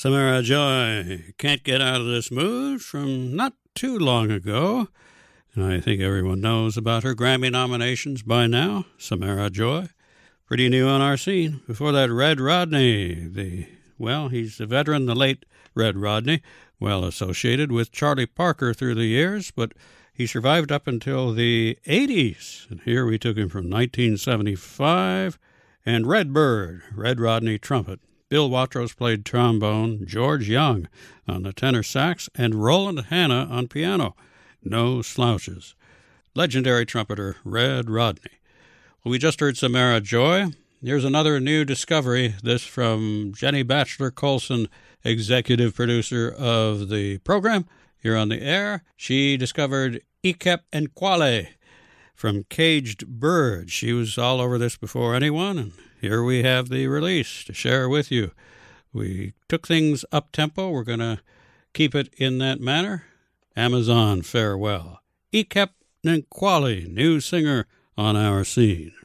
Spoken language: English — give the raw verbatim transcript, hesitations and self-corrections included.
Samara Joy, Can't Get Out of This Mood, from not too long ago. And I think everyone knows about her Grammy nominations by now. Samara Joy, pretty new on our scene. Before that, Red Rodney, the, well, he's a veteran, the late Red Rodney, well associated with Charlie Parker through the years, but he survived up until the eighties. And here we took him from nineteen seventy-five. And Redbird, Red Rodney trumpet. Bill Watrous played trombone, George Young on the tenor sax, and Roland Hanna on piano. No slouches. Legendary trumpeter Red Rodney. Well, we just heard Samara Joy. Here's another new discovery, this from Jenny Batchelor Colson, executive producer of the program here on the air. She discovered Ikep Nkwale from Caged Bird. She was all over this before anyone, and here we have the release to share with you. We took things up-tempo. We're going to keep it in that manner. Amazon, farewell. Ikep Nkwale, new singer on our scene.